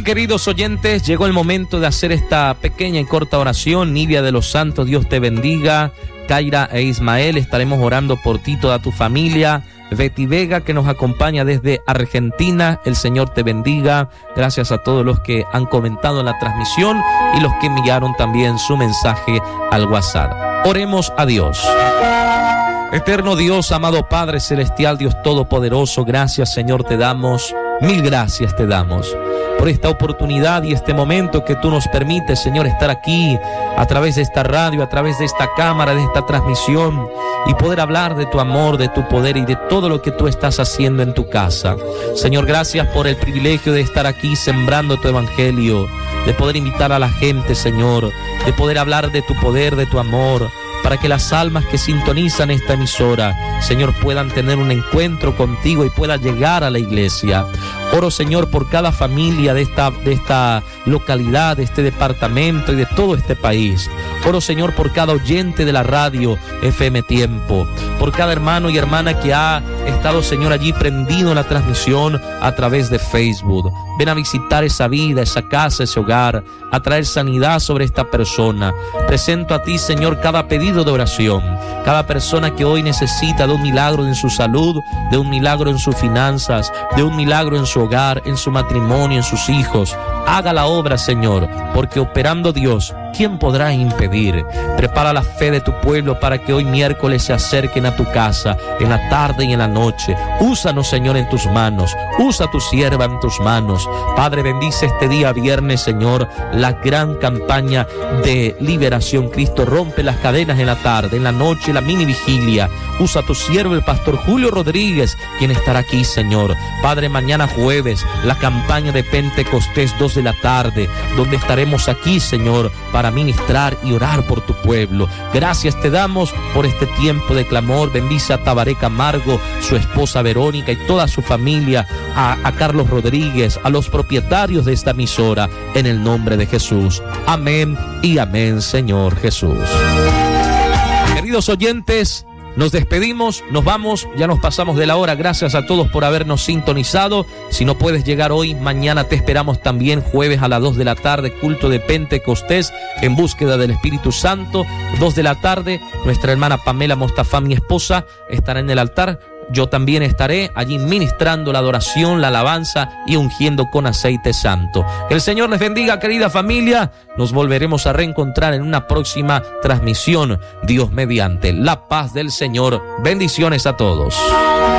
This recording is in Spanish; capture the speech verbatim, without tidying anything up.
Bien, queridos oyentes, llegó el momento de hacer esta pequeña y corta oración. Nidia de los Santos, Dios te bendiga. Kaira e Ismael, estaremos orando por ti, toda tu familia. Betty Vega, que nos acompaña desde Argentina, el Señor te bendiga. Gracias a todos los que han comentado en la transmisión y los que enviaron también su mensaje al WhatsApp. Oremos a Dios. Eterno Dios, amado Padre Celestial, Dios Todopoderoso, gracias, Señor, te damos, mil gracias te damos por esta oportunidad y este momento que tú nos permites, Señor, estar aquí a través de esta radio, a través de esta cámara, de esta transmisión y poder hablar de tu amor, de tu poder y de todo lo que tú estás haciendo en tu casa. Señor, gracias por el privilegio de estar aquí sembrando tu evangelio, de poder invitar a la gente, Señor, de poder hablar de tu poder, de tu amor, para que las almas que sintonizan esta emisora, Señor, puedan tener un encuentro contigo y puedan llegar a la iglesia. Oro, Señor, por cada familia de esta, de esta localidad, de este departamento y de todo este país. Oro, Señor, por cada oyente de la radio F M Tiempo, por cada hermano y hermana que ha estado, Señor, allí prendido en la transmisión a través de Facebook. Ven a visitar esa vida, esa casa, ese hogar, a traer sanidad sobre esta persona. Presento a ti, Señor, cada pedido de oración, cada persona que hoy necesita de un milagro en su salud, de un milagro en sus finanzas, de un milagro en su hogar, en su matrimonio, en sus hijos. Haga la obra, Señor, porque operando Dios, ¿quién podrá impedir? Prepara la fe de tu pueblo para que hoy miércoles se acerquen a tu casa, en la tarde y en la noche. Úsanos, Señor, en tus manos. Usa a tu sierva en tus manos. Padre, bendice este día viernes, Señor, la gran campaña de liberación. Cristo rompe las cadenas en la tarde, en la noche, la mini vigilia. Usa a tu siervo, el pastor Julio Rodríguez, quien estará aquí, Señor. Padre, mañana jueves, la campaña de Pentecostés, dos de la tarde, donde estaremos aquí, Señor, para ministrar y orar por tu pueblo. Gracias te damos por este tiempo de clamor. Bendice a Tabaré Camargo, su esposa Verónica y toda su familia, a, a Carlos Rodríguez, a los propietarios de esta emisora, en el nombre de Jesús. Amén y amén, Señor Jesús. Queridos oyentes, nos despedimos, nos vamos, ya nos pasamos de la hora. Gracias a todos por habernos sintonizado. Si no puedes llegar hoy, mañana te esperamos también, jueves a las dos de la tarde, culto de Pentecostés en búsqueda del Espíritu Santo. dos de la tarde, nuestra hermana Pamela Mostafa, mi esposa, estará en el altar. Yo también estaré allí ministrando la adoración, la alabanza y ungiendo con aceite santo. Que el Señor les bendiga, querida familia. Nos volveremos a reencontrar en una próxima transmisión, Dios mediante. La paz del Señor. Bendiciones a todos.